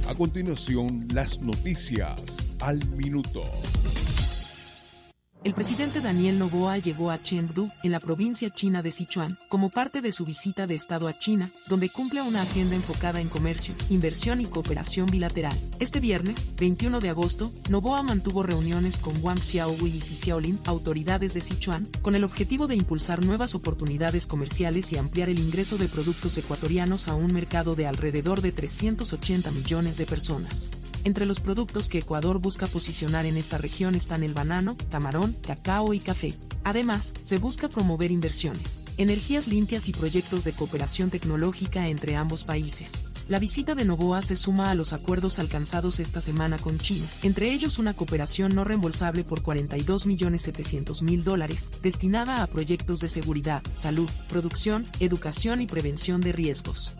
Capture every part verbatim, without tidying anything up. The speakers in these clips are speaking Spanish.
A continuación, las noticias al minuto. El presidente Daniel Noboa llegó a Chengdu, en la provincia china de Sichuan, como parte de su visita de Estado a China, donde cumple una agenda enfocada en comercio, inversión y cooperación bilateral. Este viernes, veintiuno de agosto, Noboa mantuvo reuniones con Wang Xiaohui y Xi Xiaolin, autoridades de Sichuan, con el objetivo de impulsar nuevas oportunidades comerciales y ampliar el ingreso de productos ecuatorianos a un mercado de alrededor de trescientos ochenta millones de personas. Entre los productos que Ecuador busca posicionar en esta región están el banano, camarón, cacao y café. Además, se busca promover inversiones, energías limpias y proyectos de cooperación tecnológica entre ambos países. La visita de Noboa se suma a los acuerdos alcanzados esta semana con China, entre ellos una cooperación no reembolsable por cuarenta y dos millones setecientos mil dólares, destinada a proyectos de seguridad, salud, producción, educación y prevención de riesgos.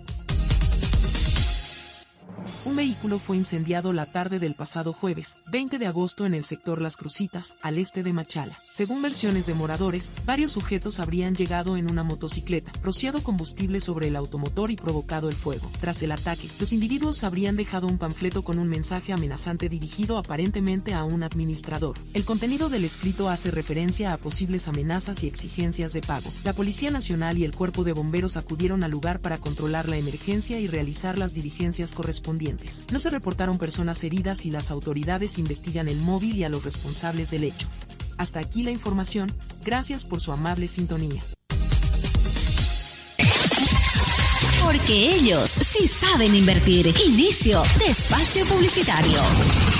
Un vehículo fue incendiado la tarde del pasado jueves, veinte de agosto en el sector Las Crucitas, al este de Machala. Según versiones de moradores, varios sujetos habrían llegado en una motocicleta, rociado combustible sobre el automotor y provocado el fuego. Tras el ataque, los individuos habrían dejado un panfleto con un mensaje amenazante dirigido aparentemente a un administrador. El contenido del escrito hace referencia a posibles amenazas y exigencias de pago. La Policía Nacional y el Cuerpo de Bomberos acudieron al lugar para controlar la emergencia y realizar las diligencias correspondientes. No se reportaron personas heridas y las autoridades investigan el móvil y a los responsables del hecho. Hasta aquí la información, gracias por su amable sintonía. Porque ellos sí saben invertir. Inicio de espacio publicitario.